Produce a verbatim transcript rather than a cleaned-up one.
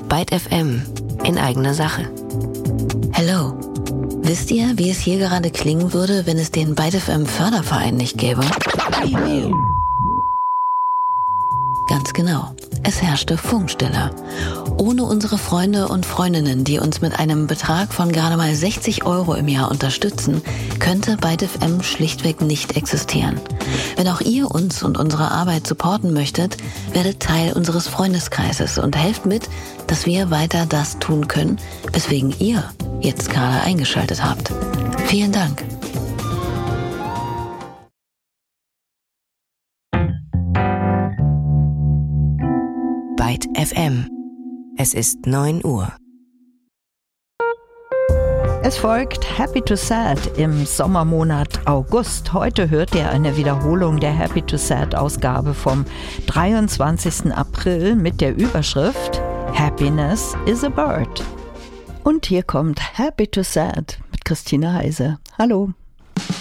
Byte F M in eigener Sache. Hello. Wisst ihr, wie es hier gerade klingen würde, wenn es den Byte F M Förderverein nicht gäbe? Ganz genau. Es herrschte Funkstille. Ohne unsere Freunde und Freundinnen, die uns mit einem Betrag von gerade mal sechzig Euro im Jahr unterstützen, könnte Byte F M schlichtweg nicht existieren. Wenn auch ihr uns und unsere Arbeit supporten möchtet, werdet Teil unseres Freundeskreises und helft mit, dass wir weiter das tun können, weswegen ihr jetzt gerade eingeschaltet habt. Vielen Dank. Byte F M. Es ist neun Uhr. Es folgt Happy to Sad im Sommermonat August. Heute hört ihr eine Wiederholung der Happy to Sad Ausgabe vom dreiundzwanzigsten April mit der Überschrift Happiness is a Bird. Und hier kommt Happy to Sad mit Christine Heise. Hallo.